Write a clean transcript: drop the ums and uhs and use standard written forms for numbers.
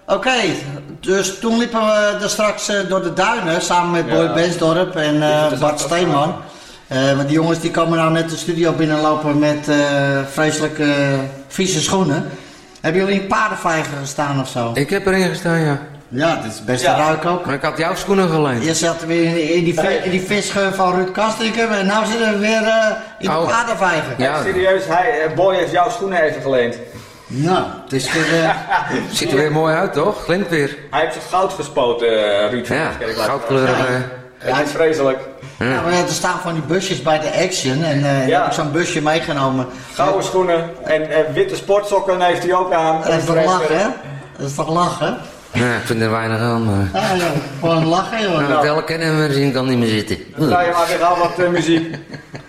Oké, dus toen liepen we er straks door de duinen samen met Boy Bensdorp en Bart Steeman. Want die jongens die komen nou net de studio binnenlopen met vreselijk vieze schoenen. Hebben jullie in paardenvijgen gestaan of zo? Ik heb erin gestaan, ja. Ja, dat is best een ruik ook. Maar ik had jouw schoenen geleend. Je zat weer in die visgeur van Ruud Kastinker en nu zitten we weer in de paardenvijgen. Ja. Serieus, Boy heeft jouw schoenen even geleend. Nou, het is weer... Ziet er weer mooi uit, toch? Klinkt weer. Hij heeft zich goud gespoten, Ruud van Niskerk. Goudkleurig. Het is vreselijk. Ja, maar er staan van die busjes bij de Action en ik heb zo'n busje meegenomen. Gouden schoenen en witte sportsokken heeft hij ook aan. Dat is toch lachen, hè? Dat is toch lachen? Ja, ik vind er weinig aan, maar... Ja, gewoon lachen, joh. Nou, het hele kennen we zien kan niet meer zitten. Dan ga je maar weer al wat muziek.